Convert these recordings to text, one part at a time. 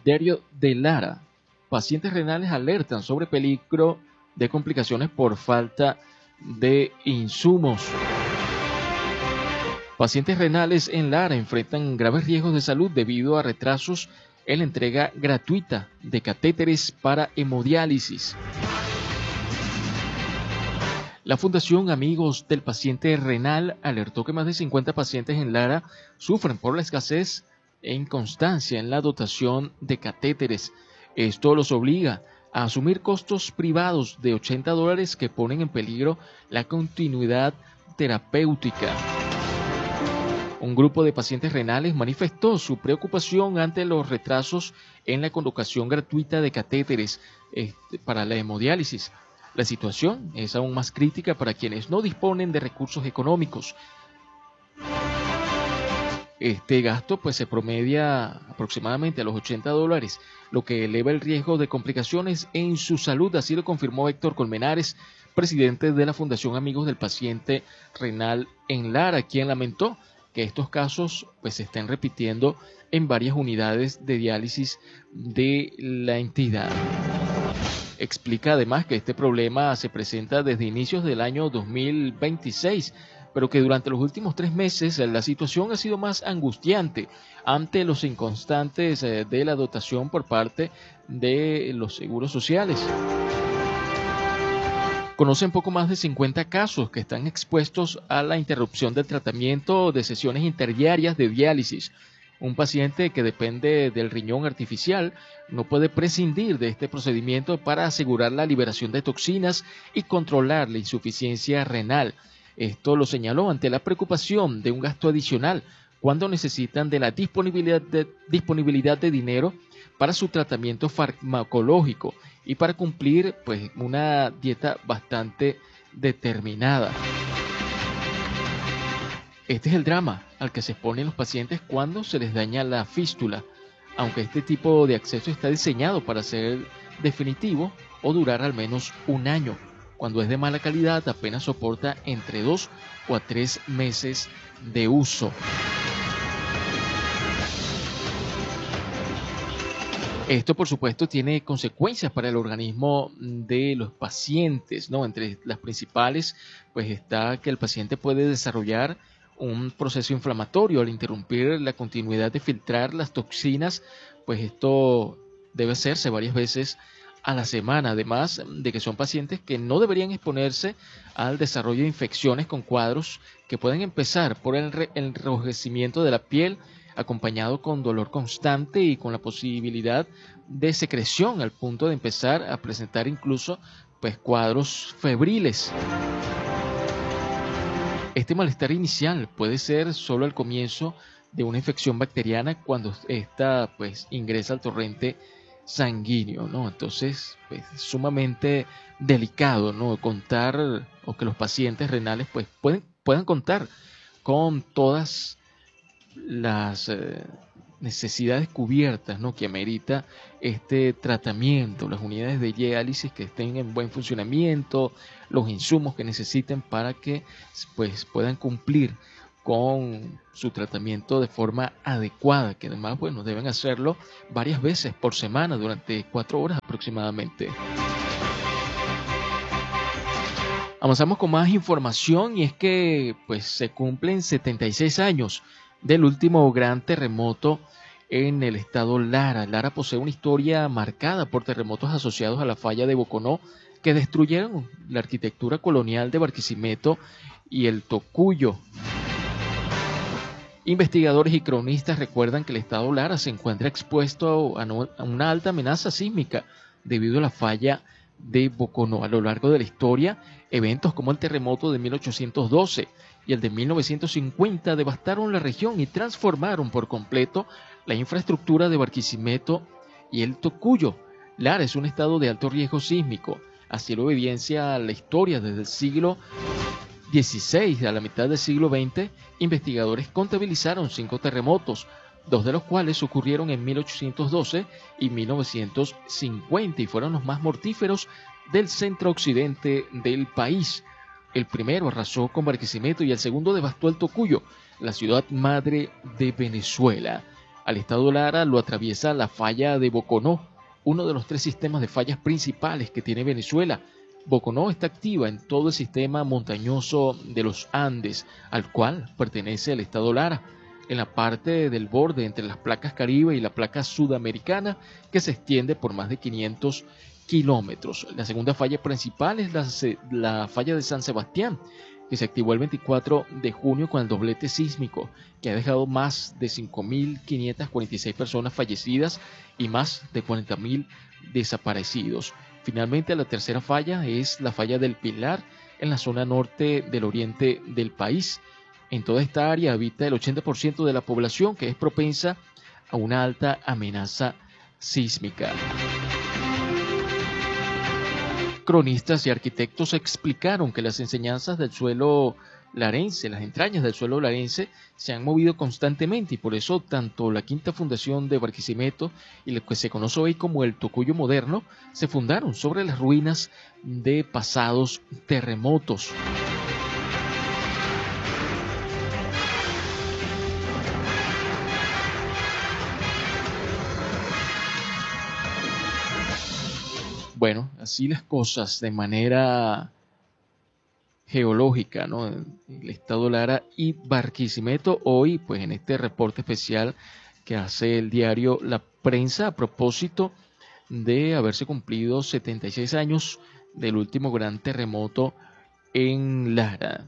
Cementerio de Lara. Pacientes renales alertan sobre peligro de complicaciones por falta de insumos. Pacientes renales en Lara enfrentan graves riesgos de salud debido a retrasos en la entrega gratuita de catéteres para hemodiálisis. La Fundación Amigos del Paciente Renal alertó que más de 50 pacientes en Lara sufren por la escasez e inconstancia en la dotación de catéteres. Esto los obliga a asumir costos privados de $80 que ponen en peligro la continuidad terapéutica. Un grupo de pacientes renales manifestó su preocupación ante los retrasos en la colocación gratuita de catéteres para la hemodiálisis. La situación es aún más crítica para quienes no disponen de recursos económicos. Este gasto pues se promedia aproximadamente a los $80, lo que eleva el riesgo de complicaciones en su salud, así lo confirmó Héctor Colmenares, presidente de la Fundación Amigos del Paciente Renal en Lara, quien lamentó que estos casos pues se estén repitiendo en varias unidades de diálisis de la entidad. Explica además que este problema se presenta desde inicios del año 2026, pero que durante los últimos 3 meses la situación ha sido más angustiante ante los inconstantes de la dotación por parte de los seguros sociales. Conocen poco más de 50 casos que están expuestos a la interrupción del tratamiento de sesiones interdiarias de diálisis. Un paciente que depende del riñón artificial no puede prescindir de este procedimiento para asegurar la liberación de toxinas y controlar la insuficiencia renal. Esto lo señaló ante la preocupación de un gasto adicional cuando necesitan de la disponibilidad de dinero para su tratamiento farmacológico y para cumplir pues una dieta bastante determinada. Este es el drama al que se exponen los pacientes cuando se les daña la fístula, aunque este tipo de acceso está diseñado para ser definitivo o durar al menos un año. Cuando es de mala calidad apenas soporta entre 2 o 3 meses de uso. Esto, por supuesto, tiene consecuencias para el organismo de los pacientes, ¿no? Entre las principales, pues está que el paciente puede desarrollar un proceso inflamatorio al interrumpir la continuidad de filtrar las toxinas, pues esto debe hacerse varias veces a la semana, además de que son pacientes que no deberían exponerse al desarrollo de infecciones con cuadros que pueden empezar por el enrojecimiento de la piel, acompañado con dolor constante y con la posibilidad de secreción al punto de empezar a presentar incluso pues cuadros febriles. Este malestar inicial puede ser solo el comienzo de una infección bacteriana cuando esta pues ingresa al torrente sanguíneo, ¿no? Entonces, pues es sumamente delicado, ¿no? Contar o que los pacientes renales pues puedan contar con todas las necesidades cubiertas, ¿no? Que amerita este tratamiento, las unidades de diálisis que estén en buen funcionamiento, los insumos que necesiten para que pues puedan cumplir con su tratamiento de forma adecuada, que además bueno, deben hacerlo varias veces por semana durante 4 horas aproximadamente. Avanzamos con más información y es que pues se cumplen 76 años del último gran terremoto en el estado Lara. Lara posee una historia marcada por terremotos asociados a la falla de Boconó que destruyeron la arquitectura colonial de Barquisimeto y el Tocuyo. Investigadores y cronistas recuerdan que el estado Lara se encuentra expuesto a una alta amenaza sísmica debido a la falla de Boconó. A lo largo de la historia, eventos como el terremoto de 1812 y el de 1950 devastaron la región y transformaron por completo la infraestructura de Barquisimeto y el Tocuyo. Lara es un estado de alto riesgo sísmico, así lo evidencia la historia desde el siglo XVI a la mitad del siglo XX. Investigadores contabilizaron 5 terremotos, 2 de los cuales ocurrieron en 1812 y 1950 y fueron los más mortíferos del centro-occidente del país. El primero arrasó con Barquisimeto y el segundo devastó el Tocuyo, la ciudad madre de Venezuela. Al estado Lara lo atraviesa la falla de Boconó, uno de los 3 sistemas de fallas principales que tiene Venezuela. Boconó está activa en todo el sistema montañoso de los Andes, al cual pertenece el estado Lara, en la parte del borde entre las placas Caribe y la placa sudamericana, que se extiende por más de 500 kilómetros. La segunda falla principal es la falla de San Sebastián, que se activó el 24 de junio con el doblete sísmico, que ha dejado más de 5.546 personas fallecidas y más de 40.000 desaparecidos. Finalmente, la tercera falla es la falla del Pilar, en la zona norte del oriente del país. En toda esta área habita el 80% de la población, que es propensa a una alta amenaza sísmica. Cronistas y arquitectos explicaron que las enseñanzas del suelo larense, las entrañas del suelo larense, se han movido constantemente y por eso tanto la quinta fundación de Barquisimeto y lo que se conoce hoy como el Tocuyo moderno se fundaron sobre las ruinas de pasados terremotos. Bueno, así las cosas de manera geológica, ¿no? El estado Lara y Barquisimeto hoy, pues en este reporte especial que hace el diario La Prensa a propósito de haberse cumplido 76 años del último gran terremoto en Lara.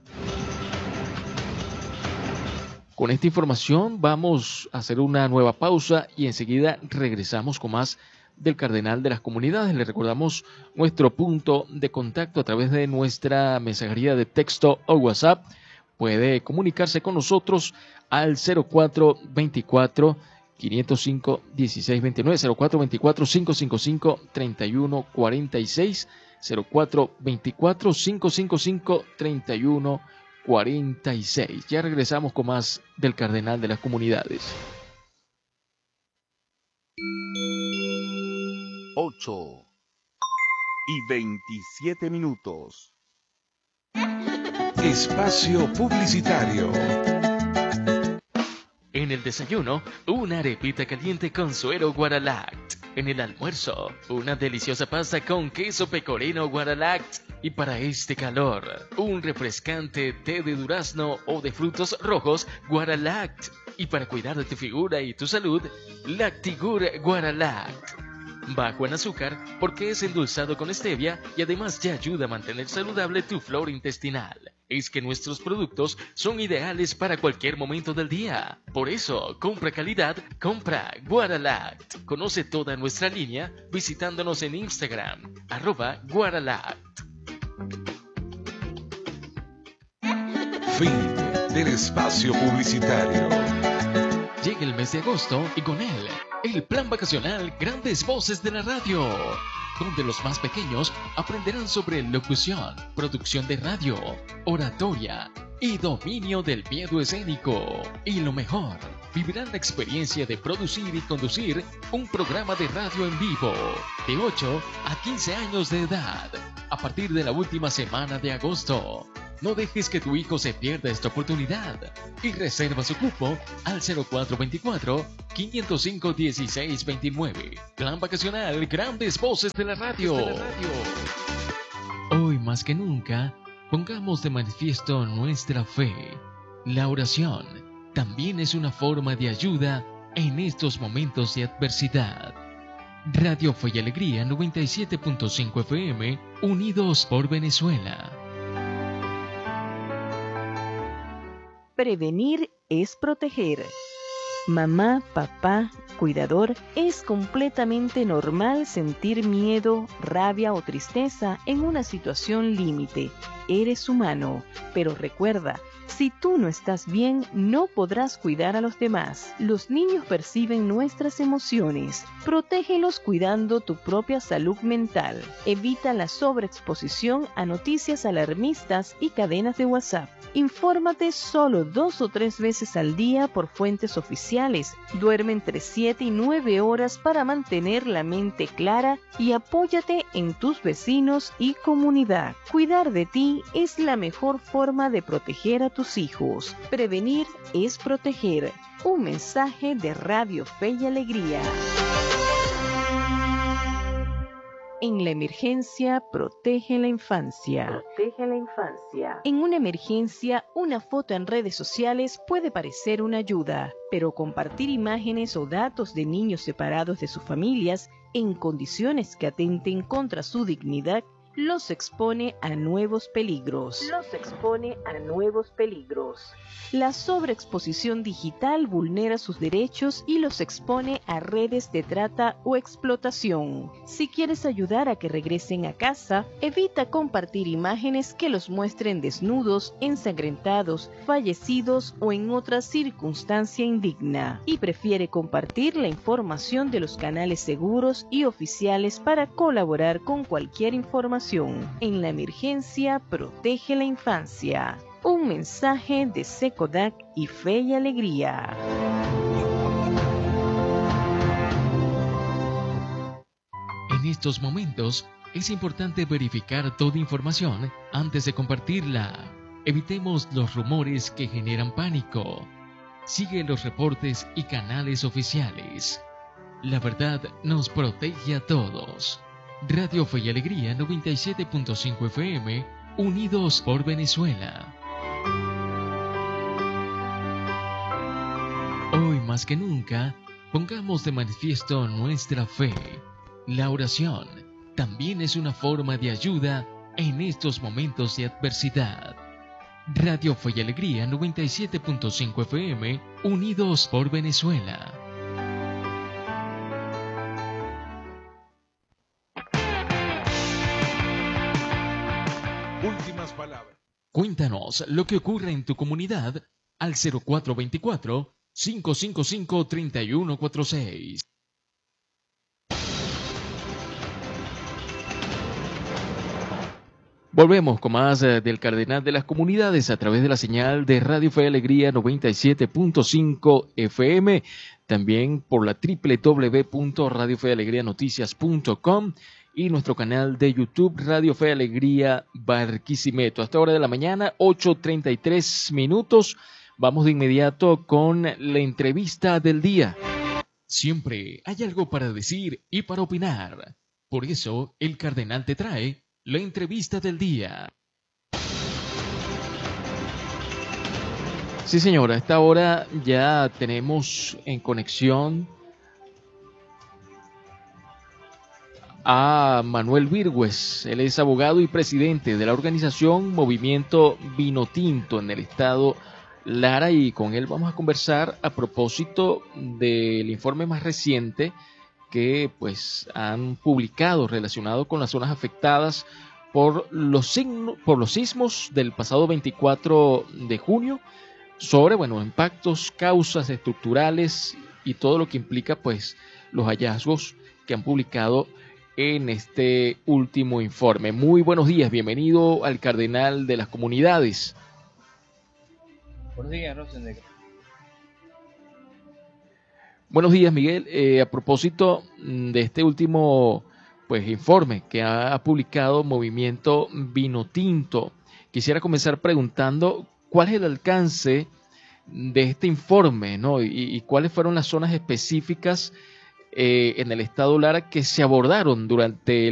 Con esta información vamos a hacer una nueva pausa y enseguida regresamos con más del Cardenal de las Comunidades. Le recordamos nuestro punto de contacto a través de nuestra mensajería de texto o WhatsApp. Puede comunicarse con nosotros al 0424 505 1629, 0424 555 3146, 0424 555 3146. Ya regresamos con más del Cardenal de las Comunidades. 8:27. Espacio publicitario. En el desayuno, una arepita caliente con suero Guaralact. En el almuerzo, una deliciosa pasta con queso pecorino Guaralact. Y para este calor, un refrescante té de durazno o de frutos rojos Guaralact. Y para cuidar de tu figura y tu salud, Lactigur Guaralact. Bajo en azúcar porque es endulzado con stevia y además te ayuda a mantener saludable tu flora intestinal. Es que nuestros productos son ideales para cualquier momento del día. Por eso, compra calidad, compra Guaralact. Conoce toda nuestra línea visitándonos en Instagram, @Guaralact. Fin del espacio publicitario. Llega el mes de agosto y con él, el plan vacacional Grandes Voces de la Radio, donde los más pequeños aprenderán sobre locución, producción de radio, oratoria y dominio del miedo escénico. Y lo mejor, vivirán la experiencia de producir y conducir un programa de radio en vivo, de 8 a 15 años de edad, a partir de la última semana de agosto. No dejes que tu hijo se pierda esta oportunidad y reserva su cupo al 0424-505-1629. Plan vacacional Grandes Voces de la Radio. Hoy más que nunca, pongamos de manifiesto nuestra fe. La oración también es una forma de ayuda en estos momentos de adversidad. Radio Fe y Alegría 97.5 FM, unidos por Venezuela. Prevenir es proteger. Mamá, papá, cuidador, es completamente normal sentir miedo, rabia o tristeza en una situación límite. Eres humano, pero recuerda, si tú no estás bien, no podrás cuidar a los demás. Los niños perciben nuestras emociones. Protégelos cuidando tu propia salud mental. Evita la sobreexposición a noticias alarmistas y cadenas de WhatsApp. Infórmate solo 2 o 3 veces al día por fuentes oficiales. Duerme entre 7 y 9 horas para mantener la mente clara y apóyate en tus vecinos y comunidad. Cuidar de ti es la mejor forma de proteger a tus hijos. Prevenir es proteger. Un mensaje de Radio Fe y Alegría. En la emergencia, protege la infancia. Protege la infancia. En una emergencia, una foto en redes sociales puede parecer una ayuda, pero compartir imágenes o datos de niños separados de sus familias en condiciones que atenten contra su dignidad los expone a nuevos peligros. La sobreexposición digital vulnera sus derechos y los expone a redes de trata o explotación. Si quieres ayudar a que regresen a casa, evita compartir imágenes que los muestren desnudos, ensangrentados, fallecidos o en otra circunstancia indigna. Y prefiere compartir la información de los canales seguros y oficiales para colaborar con cualquier información. En la emergencia, protege la infancia. Un mensaje de SECODAC y Fe y Alegría. En estos momentos es importante verificar toda información antes de compartirla. Evitemos los rumores que generan pánico. Sigue los reportes y canales oficiales. La verdad nos protege a todos. Radio Fe y Alegría 97.5 FM, unidos por Venezuela. Hoy más que nunca, pongamos de manifiesto nuestra fe. La oración también es una forma de ayuda en estos momentos de adversidad. Radio Fe y Alegría 97.5 FM, unidos por Venezuela. Últimas palabras. Cuéntanos lo que ocurre en tu comunidad al 0424-555-3146. Volvemos con más del Cardenal de las Comunidades a través de la señal de Radio Fe y Alegría 97.5 FM, también por la www.radiofealegrianoticias.com y nuestro canal de YouTube Radio Fe y Alegría Barquisimeto. Hasta hora de la mañana, 8:33 minutos. Vamos de inmediato con la entrevista del día. Siempre hay algo para decir y para opinar. Por eso, el Cardenal te trae la entrevista del día. Sí, señora, a esta hora ya tenemos en conexión a Manuel Virgües. Él es abogado y presidente de la organización Movimiento Vinotinto en el estado Lara, y con él vamos a conversar a propósito del informe más reciente que pues han publicado relacionado con las zonas afectadas por los sismos del pasado 24 de junio sobre impactos, causas estructurales y todo lo que implica pues los hallazgos que han publicado en este último informe. Muy buenos días, bienvenido al Cardenal de las Comunidades. Buenos días, Rosenegger. Buenos días, Miguel. A propósito de este último informe que ha publicado Movimiento Vinotinto, quisiera comenzar preguntando cuál es el alcance de este informe, ¿no? Y cuáles fueron las zonas específicas en el estado Lara que se abordaron durante